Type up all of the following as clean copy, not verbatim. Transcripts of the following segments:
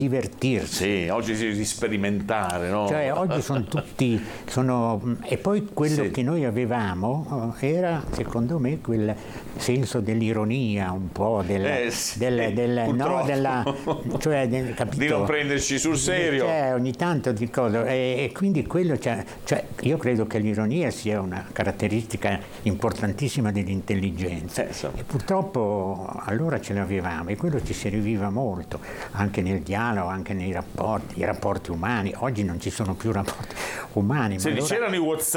divertirsi. Sì, oggi si di sperimentare, no? Cioè oggi e poi quello che noi avevamo era, secondo me, quel senso dell'ironia un po', capito? Di non prenderci sul serio. Ogni tanto di cosa. E quindi quello, io credo che l'ironia sia una caratteristica importantissima dell'intelligenza. E purtroppo allora ce l'avevamo e quello ci serviva molto, anche nel dialogo, anche nei rapporti, i rapporti umani. Oggi non ci sono più rapporti umani. Senti, allora... c'erano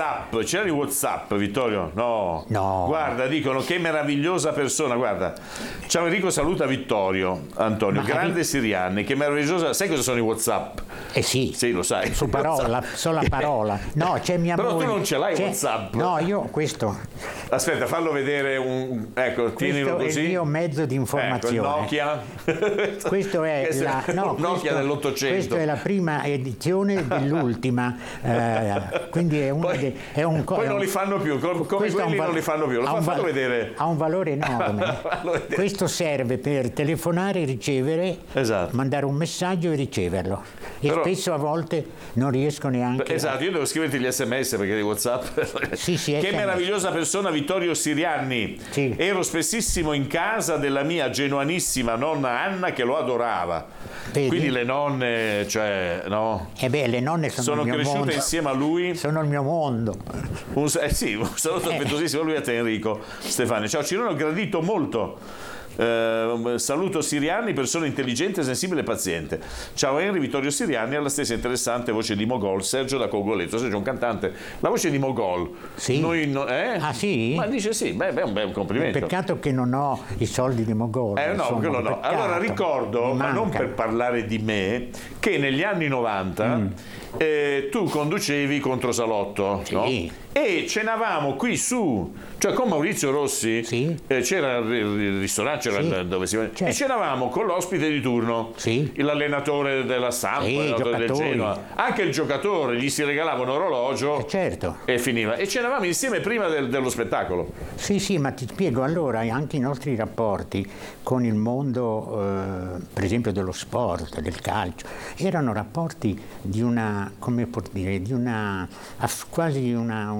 i WhatsApp, Vittorio? No. Guarda, dicono che meravigliosa persona, guarda. Ciao Enrico, saluta Vittorio Antonio, grande Sirianni, che meravigliosa. Sai cosa sono i WhatsApp? Sì. Sì, lo sai. Su parola, solo la parola. No, c'è mia Però moglie. tu non ce l'hai WhatsApp. No, io questo. Aspetta, fallo vedere ecco, tienilo così. Questo è il mio mezzo di informazione. Ecco, il Nokia. Questo è Nokia dell'800. Questa è la prima edizione dell'ultima. Quindi è poi non li fanno più, come quelli non li fanno più. Lo fatto vedere. Ha un valore enorme. Questo serve per telefonare e ricevere, mandare un messaggio e riceverlo. E spesso a volte non riesco neanche. Io devo scriverti gli SMS perché di WhatsApp. Che meravigliosa persona, Vittorio Sirianni. Sì. Ero spessissimo in casa della mia genuanissima nonna Anna che lo adorava. Vedi? Quindi le nonne, no? Le nonne sono il mio cresciute mondo. Insieme a lui. Sono il mio mondo. Un saluto affettuosissimo a lui, a te Enrico Stefani. Ciao Cirone, ho gradito molto. Saluto Sirianni, persona intelligente, sensibile e paziente. Ciao Henry, Vittorio Sirianni ha la stessa interessante voce di Mogol, Sergio da Cogoleto. Sergio è un cantante, la voce di Mogol. Sì. Ah sì? Ma dice sì, è un bel complimento. Peccato che non ho i soldi di Mogol. Quello no. Allora ricordo, ma non per parlare di me, che negli anni 90 tu conducevi Controsalotto, sì. No? E cenavamo qui su, cioè con Maurizio Rossi, c'era il ristorante, dove si e cenavamo con l'ospite di turno, l'allenatore della Samp, l'allenatore del Genoa, anche il giocatore, gli si regalava un orologio e finiva. E cenavamo insieme prima dello spettacolo. Sì, ma ti spiego, allora anche i nostri rapporti con il mondo, per esempio dello sport, del calcio, erano rapporti di una, come può dire, di una quasi una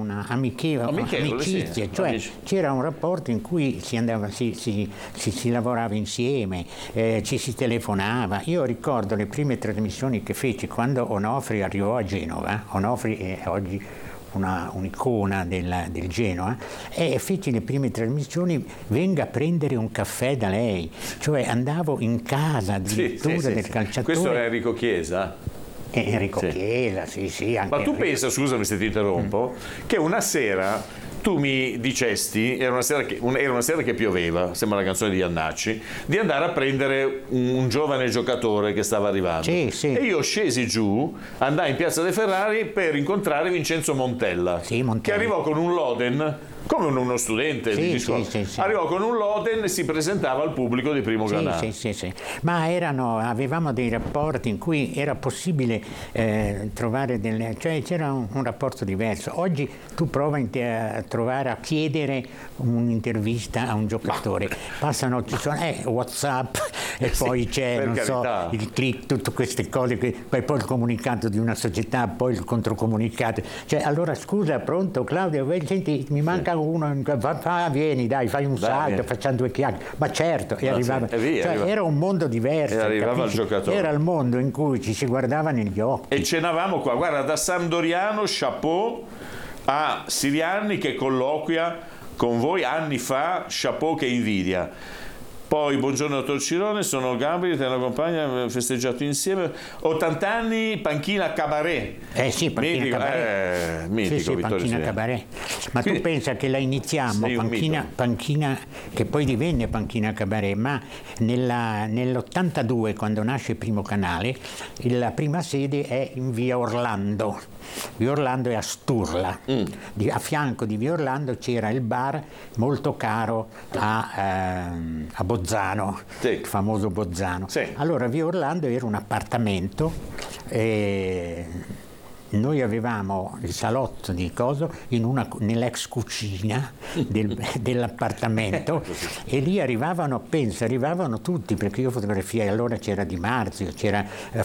amicizia, cioè c'era un rapporto in cui si andava, si lavorava insieme, ci si telefonava. Io ricordo le prime trasmissioni che feci quando Onofri arrivò a Genova. Onofri è oggi un'icona del Genoa, e feci le prime trasmissioni, venga a prendere un caffè da lei, cioè andavo in casa addirittura del calciatore. Questo è Enrico Chiesa? Enrico Chiesa, sì. Anche ma tu pensa, scusami se ti interrompo, che una sera tu mi dicesti, era una sera che pioveva, sembra una canzone di Iannacci, di andare a prendere un giovane giocatore che stava arrivando. E io scesi giù, andai in Piazza dei Ferrari per incontrare Vincenzo Montella, che arrivò con un Loden, come uno studente di scuola. Arrivò con un Loden e si presentava al pubblico di Primo Canale. Sì. Ma avevamo dei rapporti in cui era possibile trovare cioè c'era un rapporto diverso. Oggi tu prova a chiedere un'intervista a un giocatore, ci sono WhatsApp e poi c'è il click, tutte queste cose, poi il comunicato di una società, poi il controcomunicato. Cioè, allora scusa, pronto Claudio, senti, mi manca uno, vieni, dai, fai un salto, facciamo due chiacchiere. Ma certo, e arrivava. Era un mondo diverso. E arrivava il giocatore. Era il mondo in cui ci si guardava negli occhi. E cenavamo qua, guarda, da Sampdoriano, chapeau, a Sirianni che colloquia con voi anni fa, chapeau che invidia. Poi, buongiorno dottor Cirone, sono Gabriele, te la compagna, abbiamo festeggiato insieme. 80 anni, panchina cabaret. Panchina mitico, cabaret. Mitico, panchina cabaret. Ma tu pensa che la iniziamo, panchina, che poi divenne panchina cabaret, ma nell'82, quando nasce il Primo Canale, la prima sede è in via Orlando. Via Orlando è a Sturla. A fianco di via Orlando c'era il bar molto caro a Bozzano, il famoso Bozzano. Allora via Orlando era un appartamento noi avevamo il salotto di coso nell'ex cucina dell'appartamento e lì arrivavano tutti, perché io fotografiai, allora c'era Di Marzio, c'era